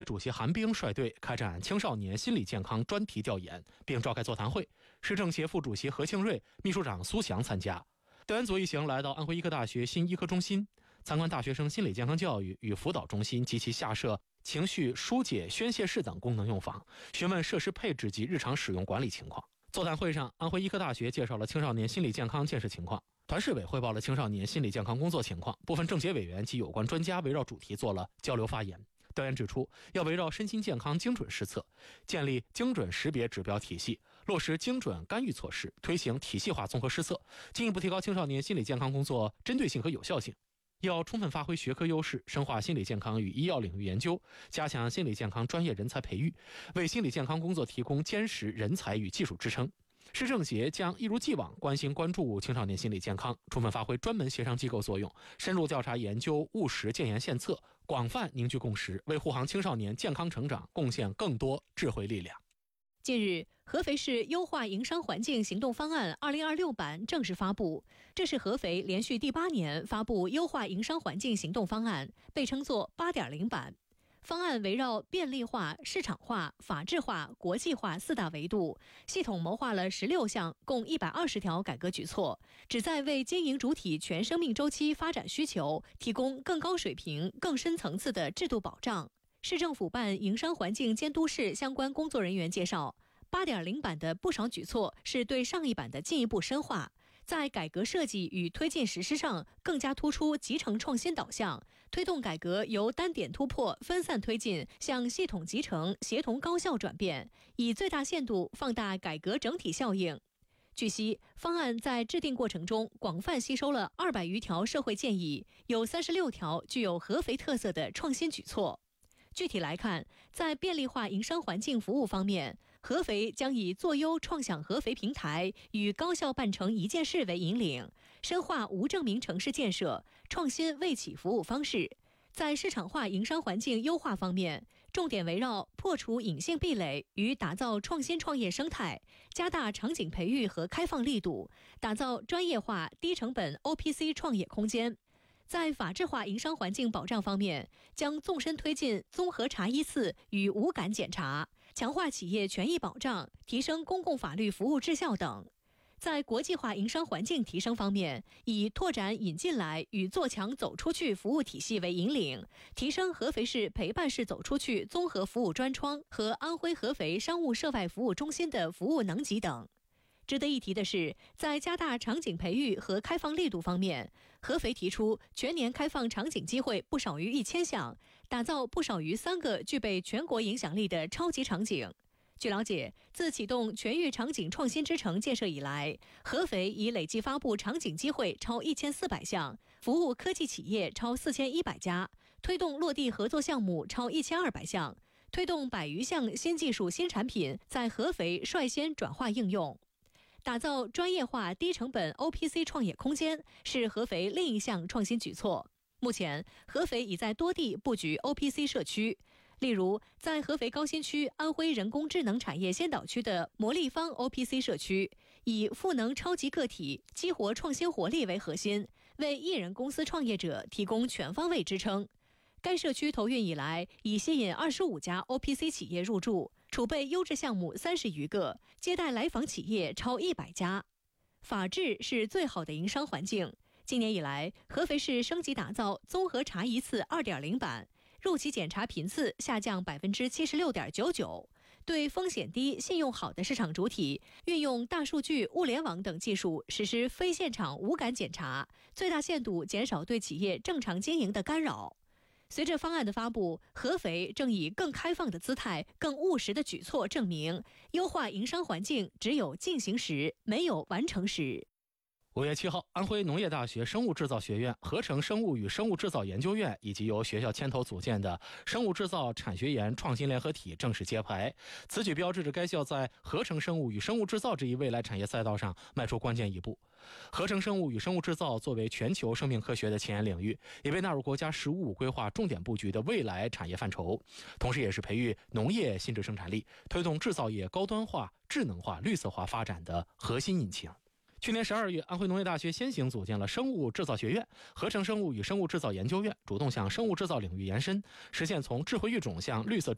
主席韩冰率队开展青少年心理健康专题调研，并召开座谈会。市政协副主席何庆瑞、秘书长苏翔参加。调研组一行来到安徽医科大学新医科中心，参观大学生心理健康教育与辅导中心及其下设情绪疏解宣泄室等功能用房，询问设施配置及日常使用管理情况。座谈会上，安徽医科大学介绍了青少年心理健康建设情况，团市委汇报了青少年心理健康工作情况，部分政协委员及有关专家围绕主题做了交流发言。调研指出，要围绕身心健康精准施策，建立精准识别指标体系，落实精准干预措施，推行体系化综合施策，进一步提高青少年心理健康工作针对性和有效性。要充分发挥学科优势，深化心理健康与医药领域研究，加强心理健康专业人才培育，为心理健康工作提供坚实人才与技术支撑。市政协将一如既往关心关注青少年心理健康，充分发挥专门协商机构作用，深入调查研究，务实建言献策，广泛凝聚共识，为护航青少年健康成长贡献更多智慧力量。 近日，合肥市优化营商环境行动方案2026版正式发布。这是合肥连续第8年发布优化营商环境行动方案，被称作 8.0 版。方案围绕便利化、市场化、法治化、国际化4大维度，系统谋划了16项，共120条改革举措，旨在为经营主体全生命周期发展需求提供更高水平、更深层次的制度保障。市政府办营商环境监督室相关工作人员介绍，8.0 版的不少举措是对上一版的进一步深化，在改革设计与推进实施上更加突出集成创新导向，推动改革由单点突破、分散推进向系统集成、协同高效转变，以最大限度放大改革整体效应。据悉，方案在制定过程中广泛吸收了200余条社会建议，有36条具有合肥特色的创新举措。具体来看，在便利化营商环境服务方面，合肥将以做优创享合肥平台与高效办成一件事为引领，深化无证明城市建设，创新卫企服务方式。在市场化营商环境优化方面，重点围绕破除隐性壁垒与打造创新创业生态，加大场景培育和开放力度，打造专业化低成本 OPC 创业空间。在法治化营商环境保障方面，将纵深推进综合查依次与无感检查，强化企业权益保障，提升公共法律服务质效等。在国际化营商环境提升方面，以拓展引进来与做强走出去服务体系为引领，提升合肥市陪伴式走出去综合服务专窗和安徽合肥商务涉外服务中心的服务能级等。值得一提的是，在加大场景培育和开放力度方面，合肥提出全年开放场景机会不少于1000项，打造不少于3个具备全国影响力的超级场景。据了解，自启动全域场景创新之城建设以来，合肥已累计发布场景机会超1400项，服务科技企业超4100家，推动落地合作项目超1200项，推动100余项新技术新产品在合肥率先转化应用。打造专业化低成本 OPC 创业空间是合肥另一项创新举措。目前，合肥已在多地布局 OPC 社区，例如在合肥高新区安徽人工智能产业先导区的魔力坊 OPC 社区，以赋能超级个体、激活创新活力为核心，为艺人公司创业者提供全方位支撑。该社区投运以来，已吸引25家 OPC 企业入驻，储备优质项目30余个，接待来访企业超100家。法治是最好的营商环境。今年以来，合肥市升级打造综合查一次 2.0 版，入企检查频次下降 76.99%， 对风险低、信用好的市场主体，运用大数据、物联网等技术实施非现场无感检查，最大限度减少对企业正常经营的干扰。随着方案的发布，合肥正以更开放的姿态、更务实的举措证明，优化营商环境只有进行时，没有完成时。 5月7号，安徽农业大学生物制造学院、合成生物与生物制造研究院以及由学校牵头组建的生物制造产学研创新联合体正式揭牌。此举标志着该校在合成生物与生物制造这一未来产业赛道上迈出关键一步。合成生物与生物制造作为全球生命科学的前沿领域，也被纳入国家“十五五”规划重点布局的未来产业范畴，同时也是培育农业新质生产力、推动制造业高端化、智能化、绿色化发展的核心引擎。去年12月，安徽农业大学先行组建了生物制造学院、合成生物与生物制造研究院，主动向生物制造领域延伸，实现从智慧育种向绿色